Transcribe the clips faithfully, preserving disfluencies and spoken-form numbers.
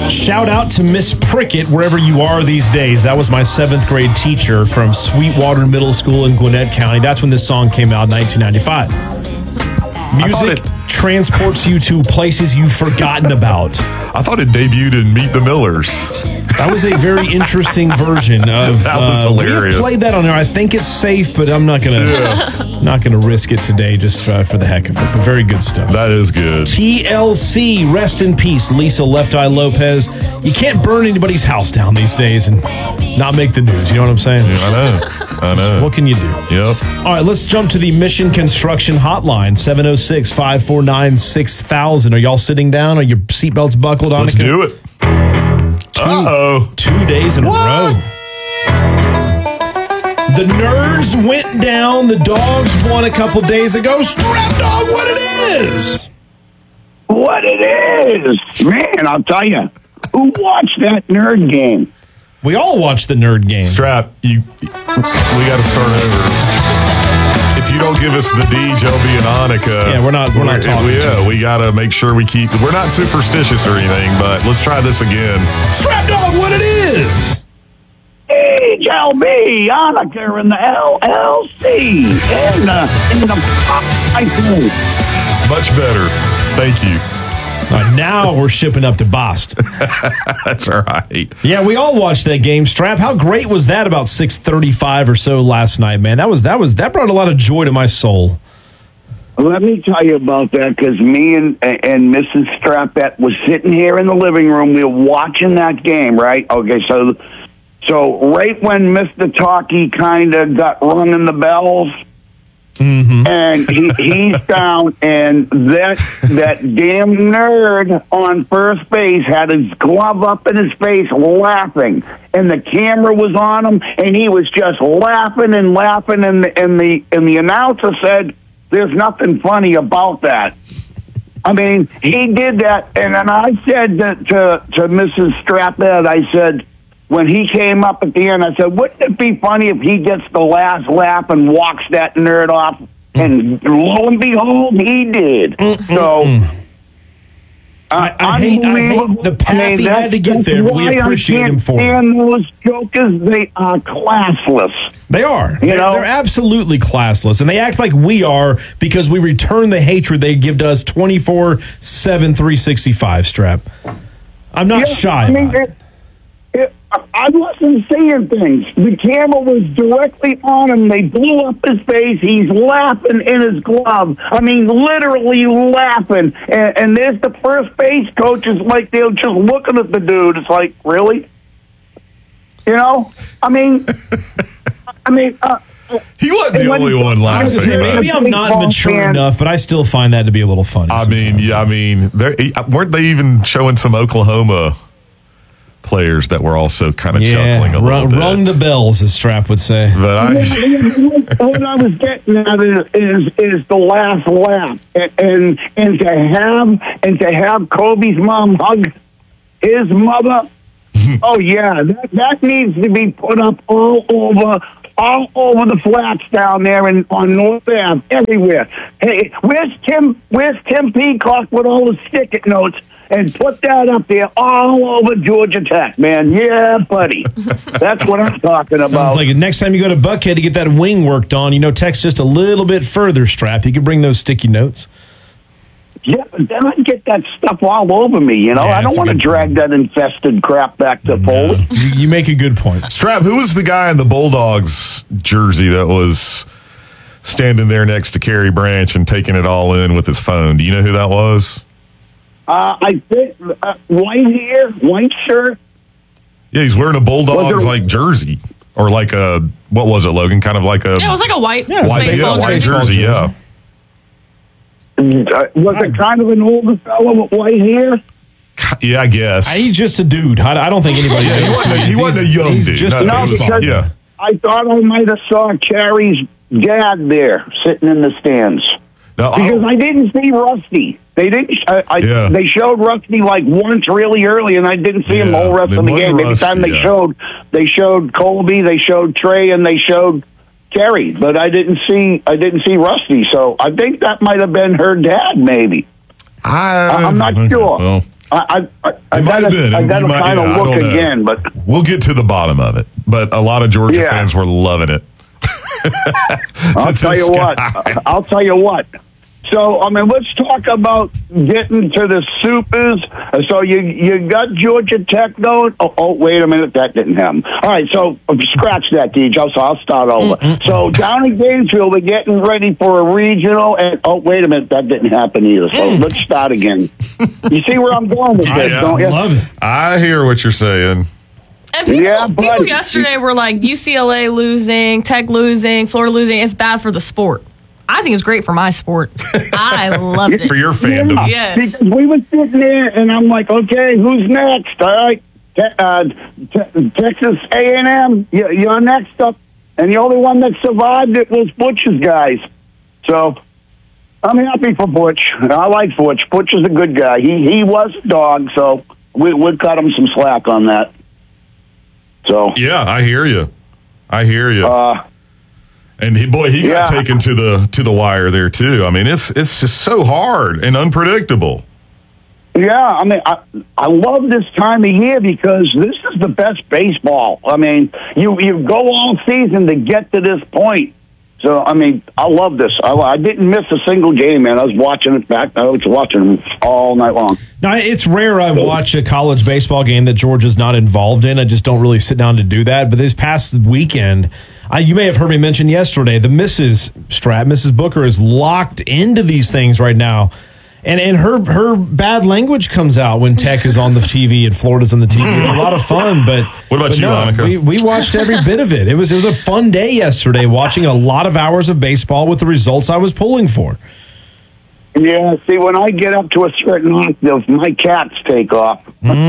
Shout out to Miss Prickett wherever you are these days. That was my seventh grade teacher from Sweetwater Middle School in Gwinnett County. That's when this song came out in nineteen ninety-five. Music it, transports you to places you've forgotten about. I thought it debuted in Meet the Millers. That was a very interesting version of. That was uh, hilarious. We've played that on there. I think it's safe, but I'm not gonna yeah. not gonna risk it today just uh, for the heck of it. But very good stuff. That is good. T L C, rest in peace, Lisa Left Eye Lopez. You can't burn anybody's house down these days and not make the news. You know what I'm saying? Yeah, I know. I know. What can you do? Yep. All right, let's jump to the Mission Construction Hotline, seven oh six, five four nine, six thousand. Are y'all sitting down? Are your seatbelts buckled on? Let's do it. Two, Uh-oh. two days in what? a row. The Nerds went down. The Dogs won a couple days ago. Strap Dog, what it is? What it is? Man, I'll tell you. Who watched that Nerd game? We all watched the Nerd game. Strap, you. We got to start over. If you don't give us the Deej, L B, and Annika, yeah, we're not. We're not talking. We, yeah, we got to make sure we keep. We're not superstitious or anything, but let's try this again. Strap Dog, what it is? Deej, L B, Annika, and the L L C, and uh, in the iPhone. Much better. Thank you. Uh, now we're shipping up to Boston. That's all right. Yeah, we all watched that game. Strap, how great was that? About six thirty-five or so last night, man. That was that was that brought a lot of joy to my soul. Let me tell you about that, because me and and Missus Strappette was sitting here in the living room. We were watching that game, right? Okay, so so right when Mister Talkie kind of got rung in the bells. Mm-hmm. And he, he's down, and that that damn nerd on first base had his glove up in his face, laughing, and the camera was on him, and he was just laughing and laughing, and the and the and the announcer said, "There's nothing funny about that." I mean, he did that, and then I said to to, to Missus Strappette, I said, when he came up at the end, I said, wouldn't it be funny if he gets the last laugh and walks that nerd off? And lo and behold, he did. Mm-mm. So, uh, I, I, hate, I hate the path I mean, he had to get there. We appreciate him for it. And those jokers, they are classless. They are. You they're, know? They're absolutely classless. And they act like we are because we return the hatred they give to us twenty-four seven, three sixty-five, Strap. I'm not yeah, shy I mean, about it. It, I wasn't saying things. The camera was directly on him. They blew up his face. He's laughing in his glove. I mean, literally laughing. And, and there's the first base coach is like, they're just looking at the dude. It's like, really? You know? I mean, I mean, uh, he wasn't the only one laughing. Say, maybe I'm not mature fan. enough, but I still find that to be a little funny. I mean, yeah, I mean, weren't they even showing some Oklahoma players that were also kind of yeah, chuckling a rung, little bit. Rung the bells, as Strap would say. But I, what I was getting at is is, is the last laugh, and, and and to have and to have Kobe's mom hug his mother. Oh yeah, that that needs to be put up all over. All over the flats down there and on North Ave, everywhere. Hey, where's Tim? Where's Tim Peacock with all the stick-it notes? And put that up there all over Georgia Tech, man. Yeah, buddy. That's what I'm talking about. Sounds like next time you go to Buckhead to get that wing worked on, you know, Tech's just a little bit further, Strap. You can bring those sticky notes. Yeah, but then I get that stuff all over me, you know. Yeah, I don't want to drag that infested crap back to Foley. No, you, you make a good point. Strap, who was the guy in the Bulldogs jersey that was standing there next to Kerry Branch and taking it all in with his phone? Do you know who that was? Uh, I think uh, white hair, white shirt. Yeah, he's wearing a Bulldogs like jersey. Or like a, what was it, Logan? Kind of like a... Yeah, it was like a white, yeah, white, baseball yeah, white jersey. jersey, yeah. Uh, was it kind of an older fellow with white hair? Yeah, I guess. He's just a dude. I, I don't think anybody yeah, knows. He wasn't, he wasn't a young he's dude. Just no, a was, because yeah. I thought I might have saw Carrie's dad there sitting in the stands. No, because I didn't see Rusty. They didn't. I, I, yeah. They showed Rusty like once really early, and I didn't see yeah. him the whole rest they of the game. Every Rusty, time they yeah. showed, they showed Colby, they showed Trey, and they showed Kerry, but I didn't see. I didn't see Rusty. So I think that might have been her dad, maybe. I, I'm not okay, sure. Well, I, I, I It might have gotta, been. I You gotta might- kind of yeah, I look don't know. again, but We'll get to the bottom of it. But a lot of Georgia Yeah. fans were loving it. I'll tell you This what. guy. I'll tell you what. So, I mean, let's talk about getting to the supers. So you you got Georgia Tech going. Oh, oh, wait a minute, that didn't happen. All right, so scratch that, D J. So I'll start over. Mm-mm. So down in Gainesville, they're getting ready for a regional, and oh, wait a minute, that didn't happen either. So mm. let's start again. You see where I'm going with this, yeah, don't you? Love it. I hear what you're saying. And people, Yeah, people buddy. yesterday were like, U C L A losing, Tech losing, Florida losing. It's bad for the sport. I think it's great for my sport. I loved it. For your fandom. Yeah, Yes. because we were sitting there, and I'm like, okay, who's next? All right, Te- uh, Te- Texas A and M, you're, you're next up. And the only one that survived it was Butch's guys. So I'm happy for Butch. I like Butch. Butch is a good guy. He he was a dog, so we, we'd cut him some slack on that. So Yeah, I hear you. I hear you. Uh, and he, boy, he got yeah. taken to the to the wire there too. I mean, it's it's just so hard and unpredictable. Yeah, I mean, I, I love this time of year because this is the best baseball. I mean, you, you go all season to get to this point. So, I mean, I love this. I, I didn't miss a single game, man. I was watching it back. I was watching them all night long. Now, it's rare I watch a college baseball game that Georgia's not involved in. I just don't really sit down to do that. But this past weekend, I, you may have heard me mention yesterday, the Missus Strap, Missus Booker, is locked into these things right now. And and her her bad language comes out when Tech is on the T V and Florida's on the T V. It's a lot of fun, but What about but you, no, Monica? We, we watched every bit of it. It was it was a fun day yesterday, watching a lot of hours of baseball with the results I was pulling for. Yeah, see, when I get up to a certain octave, my cats take off.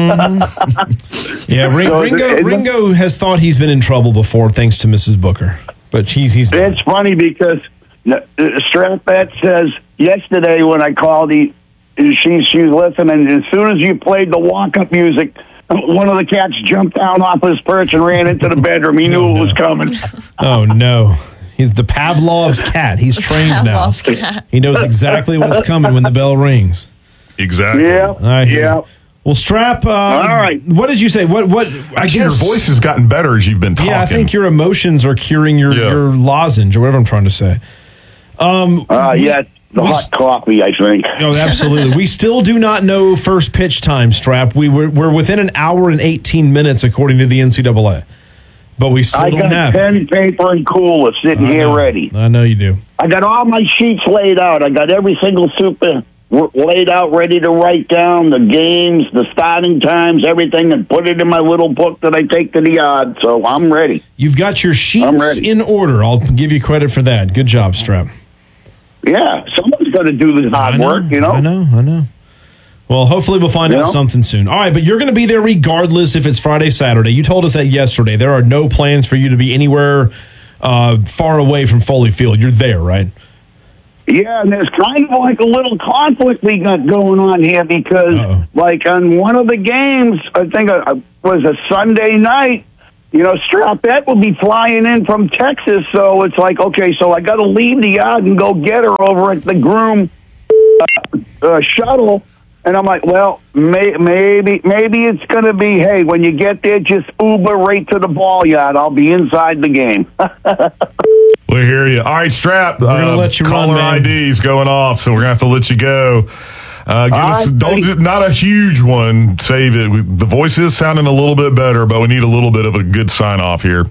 Mm-hmm. Yeah, Ring, So Ringo it- Ringo has thought he's been in trouble before, thanks to Missus Booker, but he's he's not. It's funny because uh, Strapbat says yesterday when I called, he, she, she was listening, and as soon as you played the walk-up music, one of the cats jumped down off his perch and ran into the bedroom. He knew Oh, it no. was coming. Oh no. He's the Pavlov's cat. He's trained now. Pavlov's cat. He knows exactly what's coming when the bell rings. Exactly. Yeah, I hear yeah. you. Well, Strap, uh, All right. what did you say? What? What? I Actually, guess, your voice has gotten better as you've been talking. Yeah, I think your emotions are curing your, Yeah. your lozenge or whatever I'm trying to say. Um, Uh, yeah, the we- hot coffee, I think. Oh, absolutely. We still do not know first pitch time, Strap. We were, we're within an hour and eighteen minutes, according to the N C double A. But we still I don't got have it. pen, paper, and cooler sitting I here know. ready. I know you do. I got all my sheets laid out. I got every single super w- laid out, ready to write down the games, the starting times, everything, and put it in my little book that I take to the yard. So I'm ready. You've got your I'm sheets ready. in order. I'll give you credit for that. Good job, Strap. Yeah, someone's got to do this hard I know, work, you know. I know, I know. Well, hopefully we'll find You out know? something soon. All right, but you're going to be there regardless if it's Friday, Saturday. You told us that yesterday. There are no plans for you to be anywhere uh, far away from Foley Field. You're there, right? Yeah, and there's kind of like a little conflict we got going on here because, Uh-oh. like, on one of the games, I think it was a Sunday night, you know, Strapette will be flying in from Texas, so it's like, okay, so I got to leave the yard and go get her over at the groom uh, uh, shuttle. And I'm like, well, may, maybe maybe it's going to be, hey, when you get there, just Uber right to the ball yard. I'll be inside the game. We hear you. All right, Strap. We're gonna let you caller run, man. I D's going off, so we're gonna have to let you go. Uh, give us right, don't thank- not a huge one. Save it. We, the voice is sounding a little bit better, but we need a little bit of a good sign off here.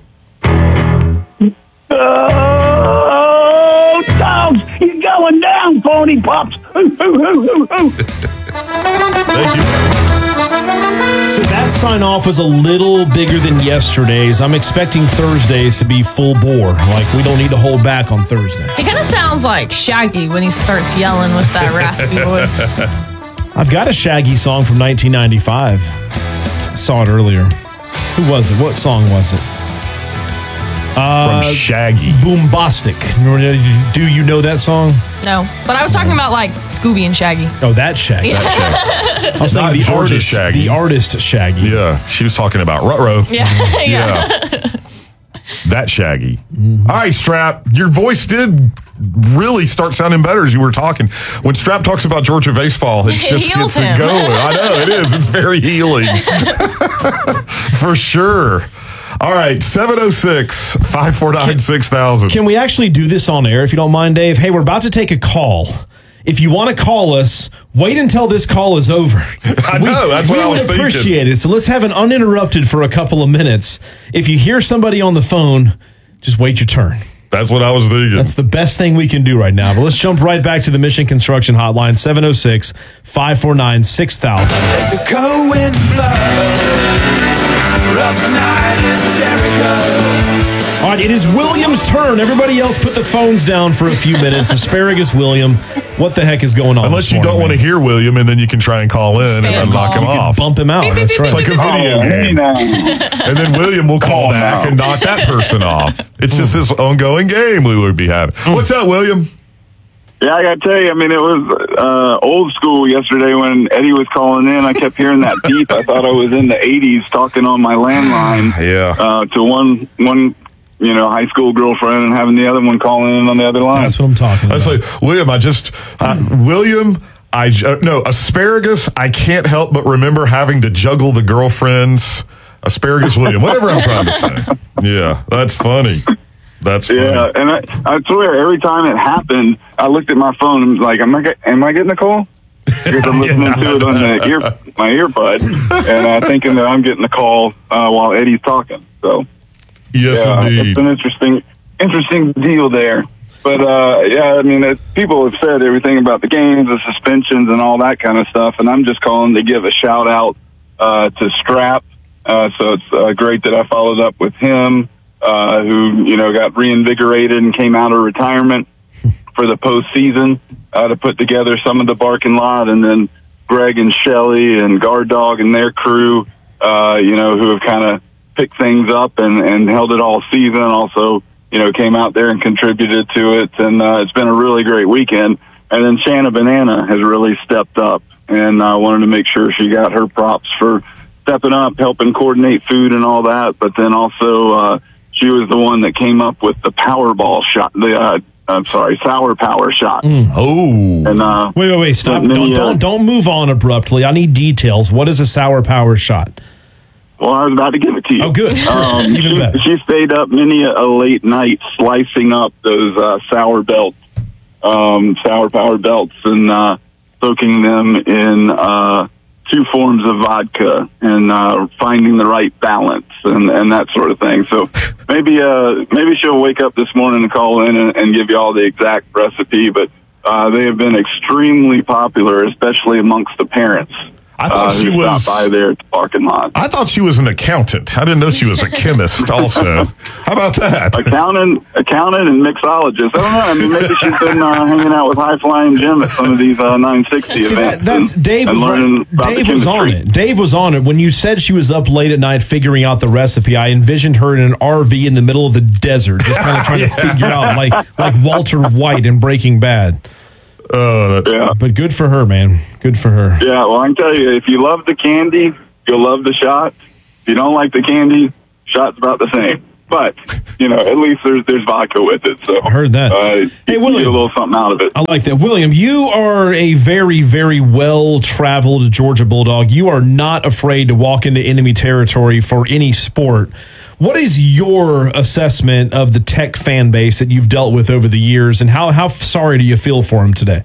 Oh, dogs, you're going down, phony pups. Hoo, hoo, hoo, hoo, hoo. Thank you. So that sign off was a little bigger than yesterday's. I'm expecting Thursdays to be full bore. Like, we don't need to hold back on Thursday. He kind of sounds like Shaggy when he starts yelling with that raspy voice. I've got a Shaggy song from nineteen ninety-five. I saw it earlier. Who was it? What song was it? Uh, From Shaggy. Boombastic. Do you know that song? No, but I was talking about like Scooby and Shaggy. Oh, that Shaggy. Yeah. Shaggy. I was Not thinking the Georgia artist, Shaggy. the artist Shaggy. Yeah, she was talking about Ruh-roh. Yeah, yeah. Yeah. That Shaggy. All right, Strap. Your voice did really start sounding better as you were talking. When Strap talks about Georgia baseball, it just It gets heals it him. going. I know it is. It's very healing. For sure. All right, seven oh six, five four nine, six thousand. Can we actually do this on air, if you don't mind, Dave? Hey, we're about to take a call. If you want to call us, wait until this call is over. I know, that's we what I was would thinking. appreciate it. So let's have it uninterrupted for a couple of minutes. If you hear somebody on the phone, just wait your turn. That's what I was thinking. That's the best thing we can do right now. But let's jump right back to the Mission Construction Hotline, seven oh six, five four nine, six thousand. Let the cold wind blow. Rough night in Jericho. All right, it is William's turn. Everybody else put the phones down for a few minutes. Asparagus William, what the heck is going on? Unless this you don't morning, want to man? hear William, and then you can try and call in and Spam then knock call. him You can off. Bump him out. Beep, beep, That's beep, right. It's like a video Oh, hey game. now. And then William will call Oh, back no. and knock that person off. It's just this ongoing game we would be having. What's up, William? Yeah, I got to tell you, I mean, it was uh, old school yesterday when Eddie was calling in. I kept hearing that beep. I thought I was in the eighties talking on my landline Yeah. uh, to one, one, you know, high school girlfriend and having the other one calling in on the other line. That's what I'm talking I about. was like, William, I just, uh, William, I, ju- no, asparagus, I can't help but remember having to juggle the girlfriends. Asparagus William, whatever I'm trying to say. Yeah, that's funny. That's funny. Yeah, and I, I swear, every time it happened, I looked at my phone and was like, am I, get, am I getting a call? Because I'm listening to it on the ear, my earbud, and I'm thinking that I'm getting a call uh, while Eddie's talking. So, Yes, yeah, indeed. it's an interesting, interesting deal there. But uh, yeah, I mean, it, people have said everything about the games, the suspensions, and all that kind of stuff, and I'm just calling to give a shout out uh, to Strap. Uh, so it's uh, great that I followed up with him, uh, who you know got reinvigorated and came out of retirement for the postseason uh, to put together some of the barking lot, and then Greg and Shelley and Guard Dog and their crew, uh, you know, who have kind of picked things up and, and held it all season. Also, you know, came out there and contributed to it, and uh, it's been a really great weekend. And then Shanna Banana has really stepped up, and I uh, wanted to make sure she got her props for stepping up, helping coordinate food and all that. But then also, uh, she was the one that came up with the Powerball shot, the uh, I'm sorry, Sour Power shot. Oh. And uh, Wait, wait, wait! Stop! Many, Don't, uh, don't, don't move on abruptly. I need details. What is a sour power shot? well, I was about to give it to you. Oh, good. Um, Even she, better. she stayed up many a late night slicing up those uh, sour belts, um, sour power belts, and uh, soaking them in uh, two forms of vodka and uh, finding the right balance and, and that sort of thing. So maybe uh, maybe she'll wake up this morning and call in and, and give you all the exact recipe. But uh, they have been extremely popular, especially amongst the parents. I thought uh, she who was. stopped by there at the parking lot. I thought she was an accountant. I didn't know she was a chemist also. How about that? Accountant, accountant, and mixologist. I don't know. I mean, maybe she's been uh, hanging out with High Flying Jim at some of these uh, nine sixty See, events. that, that's and, Dave. and Was, learning right. about Dave the was on chemistry. it. Dave was on it when you said she was up late at night figuring out the recipe. I envisioned her in an R V in the middle of the desert, just kind of trying to figure out, like like Walter White in Breaking Bad. Oh, that's, Yeah. But good for her, man. Good for her. Yeah, well, I can tell you, if you love the candy, you'll love the shot. If you don't like the candy, shot's about the same. But, you know, at least there's there's vodka with it. So I heard that. Uh, Hey, you get William. a little something out of it. I like that. William, you are a very, very well-traveled Georgia Bulldog. You are not afraid to walk into enemy territory for any sport. What is your assessment of the Tech fan base that you've dealt with over the years, and how, how sorry do you feel for them today?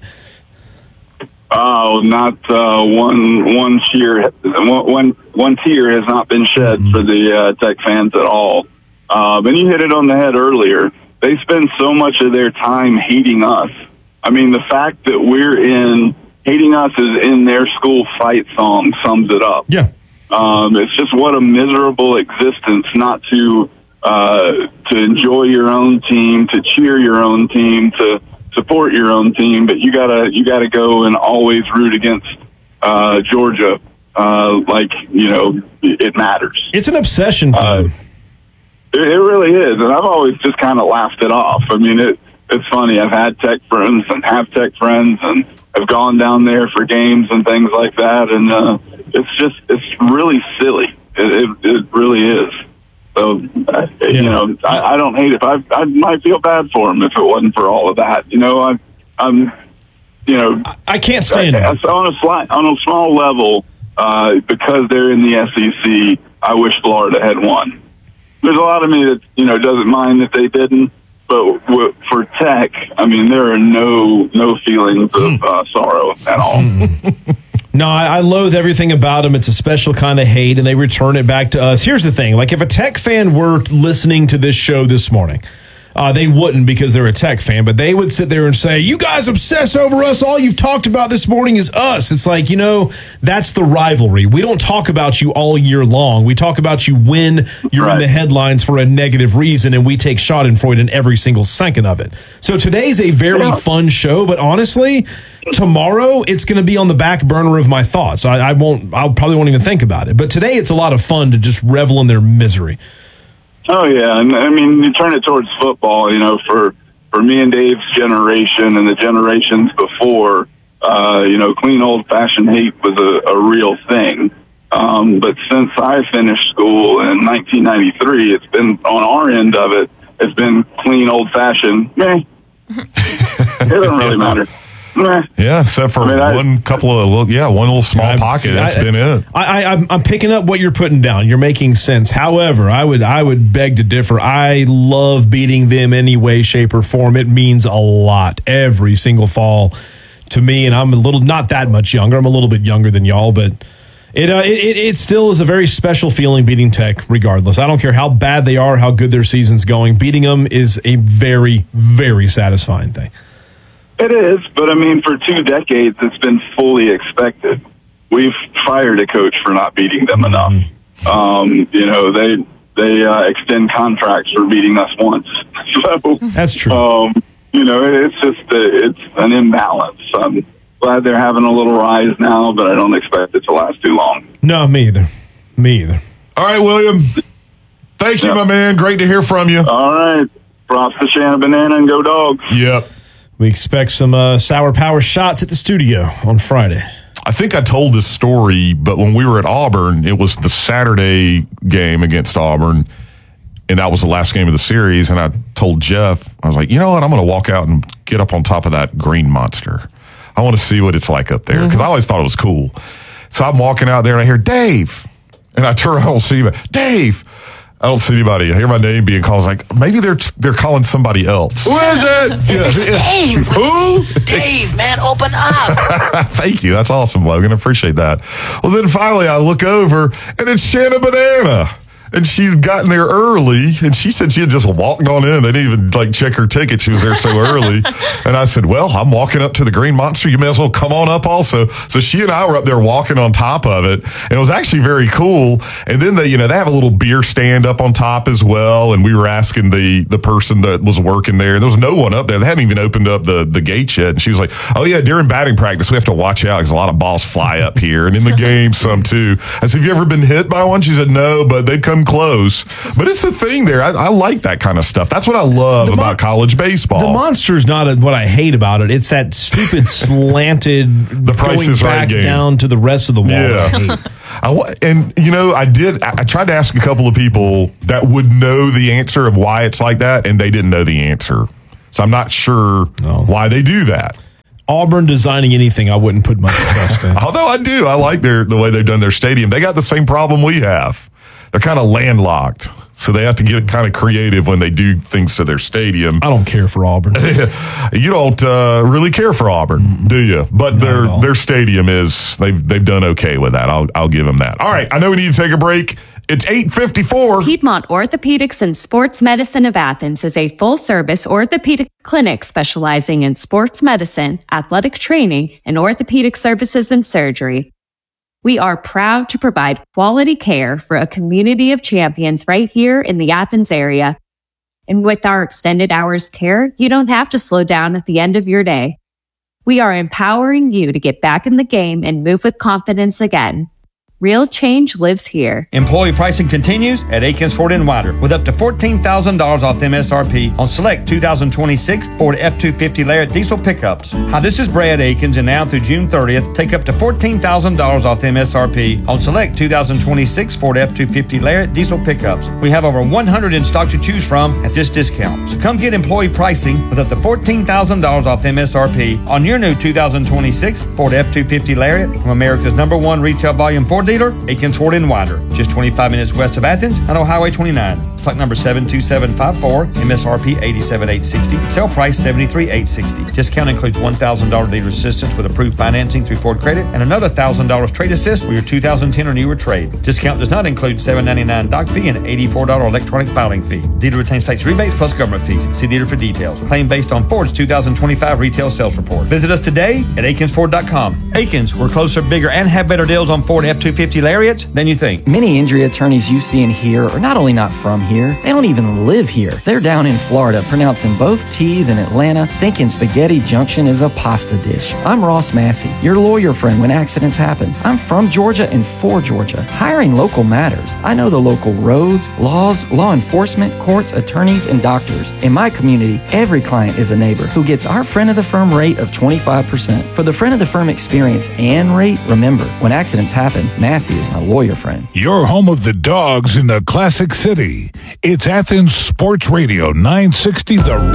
Oh, not uh, one one cheer, one, one one tear has not been shed for the uh, Tech fans at all. Uh, and you hit it on the head earlier. They spend so much of their time hating us. I mean, the fact that we're in hating us is in their school fight song sums it up. Yeah. Um, it's just what a miserable existence not to uh, to enjoy your own team, to cheer your own team, to support your own team, but you gotta you gotta go and always root against uh, Georgia, uh, like you know it matters. It's an obsession for Uh, them. It, it really is, and I've always just kind of laughed it off. I mean, it it's funny. I've had Tech friends and have Tech friends, and have gone down there for games and things like that, and uh, it's just it's really silly. It, it, it really is. So, uh, you know, I, I don't hate it. I, I might feel bad for him if it wasn't for all of that. You know, I, I'm, you know, I, I can't stand I, it. on a slight, on a small level, uh, because they're in the S E C. I wish Florida had won. There's a lot of me that you know doesn't mind that they didn't, but w- for Tech, I mean, there are no no feelings of uh, sorrow at all. No, I, I loathe everything about them. It's a special kind of hate, and they return it back to us. Here's the thing. Like, if a Tech fan were listening to this show this morning, uh, they wouldn't because they're a Tech fan, but they would sit there and say, you guys obsess over us. All you've talked about this morning is us. It's like, you know, that's the rivalry. We don't talk about you all year long. We talk about you when you're Right. in the headlines for a negative reason, and we take schadenfreude in every single second of it. So today's a very Yeah. fun show, but honestly, tomorrow it's going to be on the back burner of my thoughts. I, I won't. I probably won't even think about it. But today it's a lot of fun to just revel in their misery. Oh yeah, and I mean, you turn it towards football. You know, for for me and Dave's generation and the generations before, uh, you know, clean old fashioned hate was a, a real thing. Um, but since I finished school in nineteen ninety-three, it's been on our end of it. It's been clean old fashioned. Meh. It doesn't really matter. Meh. Yeah, except for I mean, I- one couple of little, yeah, one little small I- pocket. see, That's I- been it. I, I, I'm, I'm picking up what you're putting down. You're making sense. However, I would I would beg to differ. I love beating them any way, shape, or form. It means a lot every single fall to me, and I'm a little not that much younger. I'm a little bit younger than y'all, but it uh, it, it it still is a very special feeling beating Tech. Regardless, I don't care how bad they are, how good their season's going. Beating them is a very very satisfying thing. It is, but I mean, for two decades, it's been fully expected. We've fired a coach for not beating them enough. Um, you know, they they uh, extend contracts for beating us once. So That's true. Um, you know, it, it's just a, it's an imbalance. I'm glad they're having a little rise now, but I don't expect it to last too long. No, me either. Me either. All right, William. Thank you, Yep. my man. Great to hear from you. All right, props to Shannon Banana and go Dogs. Yep. We expect some uh, Sour Power shots at the studio on Friday. I think I told this story, but when we were at Auburn, it was the Saturday game against Auburn, and that was the last game of the series. And I told Jeff, I was like, you know what? I'm going to walk out and get up on top of that green monster. I want to see what it's like up there because mm-hmm. I always thought it was cool. So I'm walking out there and I hear Dave, and I turn around, I don't see anybody. Dave. I don't see anybody. I hear my name being called. I was like, maybe they're they're calling somebody else. Who is it? Yeah. It's Dave. Who? Dave, man, open up. Thank you. That's awesome, Logan. I appreciate that. Well, then finally I look over and it's Shannon Banana. And she'd gotten there early, and she said she had just walked on in. They didn't even like check her ticket. She was there so early. And I said, well, I'm walking up to the Green Monster. You may as well come on up also. So she and I were up there walking on top of it. And it was actually very cool. And then they, you know, they have a little beer stand up on top as well. And we were asking the the person that was working there. And there was no one up there. They hadn't even opened up the, the gate yet. And she was like, oh, yeah, during batting practice, we have to watch out because a lot of balls fly up here. And in the game, some too. I said, have you ever been hit by one? She said, no, but they'd come close, but it's a thing there. I, I like that kind of stuff. That's what I love mon- about college baseball. The monster's not a, what I hate about it. It's that stupid slanted the Price going is Right back game. down to the rest of the wall. Yeah. I hate. I wa- and you know, I did. I, I tried to ask a couple of people that would know the answer of why it's like that, and they didn't know the answer. So I'm not sure No. why they do that. Auburn designing anything, I wouldn't put much trust in. Although I do, I like their the way they've done their stadium. They got the same problem we have. They're kind of landlocked, so they have to get kind of creative when they do things to their stadium. I don't care for Auburn. You don't uh, really care for Auburn, mm-hmm. do you? But Not their at all. their stadium is they've they've done okay with that. I'll I'll give them that. All right, I know we need to take a break. It's eight fifty-four. Piedmont Orthopedics and Sports Medicine of Athens is a full-service orthopedic clinic specializing in sports medicine, athletic training, and orthopedic services and surgery. We are proud to provide quality care for a community of champions right here in the Athens area. And with our extended hours care, you don't have to slow down at the end of your day. We are empowering you to get back in the game and move with confidence again. Real change lives here. Employee pricing continues at Aikens Ford in Wider with up to fourteen thousand dollars off M S R P on select two thousand twenty-six Ford F two fifty Lariat diesel pickups. Hi, this is Brad Aikens, and now through June thirtieth, take up to fourteen thousand dollars off M S R P on select two thousand twenty-six Ford F two fifty Lariat diesel pickups. We have over one hundred in stock to choose from at this discount. So come get employee pricing with up to fourteen thousand dollars off M S R P on your new two thousand twenty-six Ford F two fifty Lariat from America's number one retail volume Ford dealer, Aikens Ford in Wider, just twenty-five minutes west of Athens and on Highway twenty-nine. Stock number seven two seven five four, M S R P eighty-seven thousand eight hundred sixty, sale price seventy-three thousand eight hundred sixty. Discount includes one thousand dollars dealer assistance with approved financing through Ford Credit and another one thousand dollars trade assist with your two thousand ten or newer trade. Discount does not include seven dollars and ninety-nine cents doc fee and eighty-four dollars electronic filing fee. Dealer retains tax rebates plus government fees. See dealer for details. Claim based on Ford's two thousand twenty-five retail sales report. Visit us today at Aikens Ford dot com. Aikens, we're closer, bigger, and have better deals on Ford F two fifty Lariats than you think. Many injury attorneys you see and hear are not only not from here, they don't even live here. They're down in Florida, pronouncing both T's in Atlanta, thinking Spaghetti Junction is a pasta dish. I'm Ross Massey, your lawyer friend when accidents happen. I'm from Georgia and for Georgia. Hiring local matters. I know the local roads, laws, law enforcement, courts, attorneys, and doctors. In my community, every client is a neighbor who gets our friend of the firm rate of twenty-five percent. For the friend of the firm experience and rate, remember, when accidents happen, Massey is my lawyer friend. Your home of the Dogs in the Classic City. It's Athens Sports Radio nine sixty The